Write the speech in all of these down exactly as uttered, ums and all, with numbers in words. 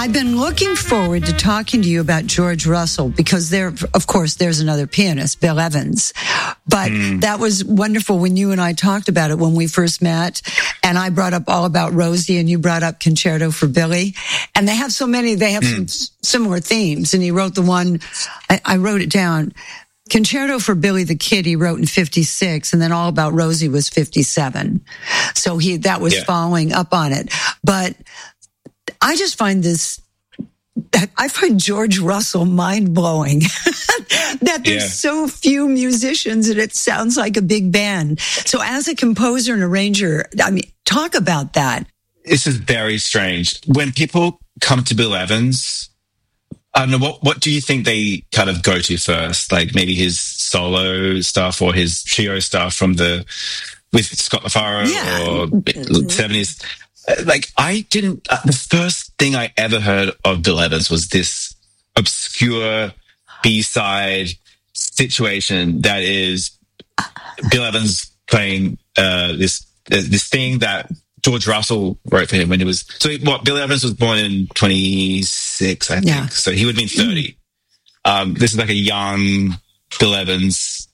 I've been looking forward to talking to you about George Russell because there, of course, there's another pianist, Bill Evans. But mm. that was wonderful when you and I talked about it when we first met. And I brought up all about Rosie and you brought up Concerto for Billy. And they have so many, they have mm. some similar themes. And he wrote the one, I, I wrote it down. Concerto for Billy the Kid, he wrote in fifty-six, and then All About Rosie was fifty-seven. So he, that was yeah. following up on it. But I just find this, I find George Russell mind-blowing that there's yeah. so few musicians and it sounds like a big band. So as a composer and arranger, I mean, talk about that. This is very strange. When people come to Bill Evans, I don't know, what, what do you think they kind of go to first? Like maybe his solo stuff or his trio stuff from the, with Scott LaFaro yeah. or seventies? Like, I didn't, uh, the first thing I ever heard of Bill Evans was this obscure B-side situation that is Bill Evans playing uh, this uh, this thing that George Russell wrote for him when he was, so what, Bill Evans was born in twenty-six, I think. Yeah. So he would have been thirty. Um, this is like a young Bill Evans.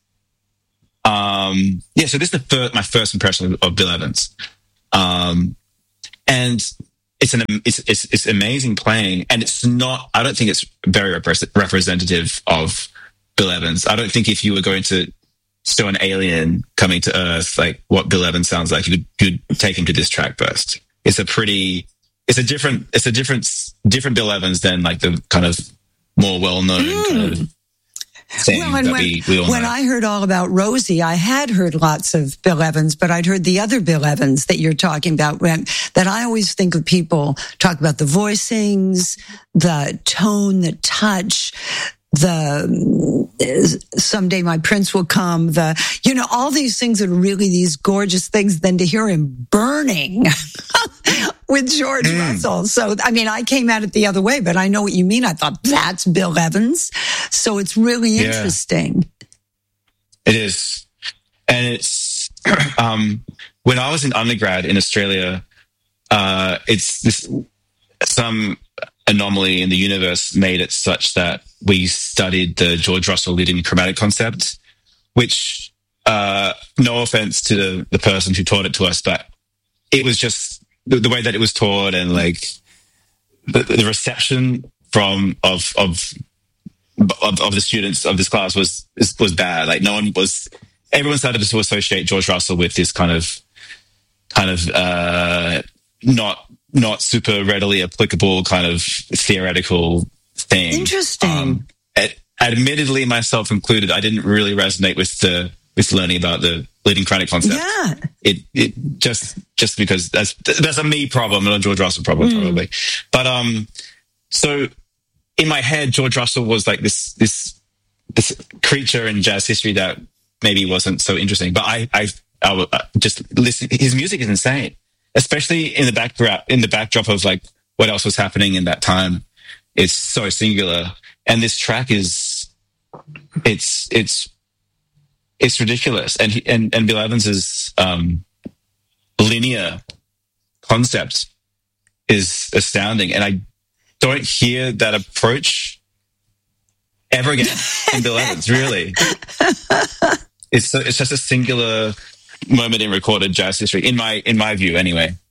Um, yeah, so this is the first, my first impression of, of Bill Evans. Um, And it's an it's, it's it's amazing playing, and it's not. I don't think it's very repre- representative of Bill Evans. I don't think if you were going to show an alien coming to Earth like what Bill Evans sounds like, you could you'd take him to this track first. It's a pretty. It's a different. It's a different different Bill Evans than like the kind of more well known mm. kind of. Well, and when, we, we when I heard All About Rosie, I had heard lots of Bill Evans, but I'd heard the other Bill Evans that you're talking about, when, that I always think of people talk about the voicings, the tone, the touch, the Someday My Prince Will Come, the, you know, all these things that are really these gorgeous things, then to hear him burning with George mm. Russell. So, I mean, I came at it the other way, but I know what you mean. I thought that's Bill Evans. So it's really yeah. interesting. It is. And it's, um, when I was in undergrad in Australia, uh, it's this, some anomaly in the universe made it such that we studied the George Russell Lydian chromatic concept, which, uh, no offense to the, the person who taught it to us, but it was just the, the way that it was taught and like the, the reception from, of, of, of, of the students of this class was, was bad. Like no one was, everyone started to associate George Russell with this kind of, kind of, uh, not, not super readily applicable kind of theoretical thing. Interesting. Um, ad- admittedly, myself included, I didn't really resonate with the with learning about the leading chromatic concept. Yeah. It it just just because that's that's a me problem, not a George Russell problem, mm. probably. But um, so in my head, George Russell was like this this this creature in jazz history that maybe wasn't so interesting. But I I, I, I just listen. His music is insane. Especially in the backdrop, in the backdrop of like what else was happening in that time. It's so singular. And this track is, it's, it's, it's ridiculous. And, he, and, and Bill Evans's, um, linear concept is astounding. And I don't hear that approach ever again in Bill Evans, really. It's, so, it's just a singular moment in recorded jazz history, in my, in my view anyway.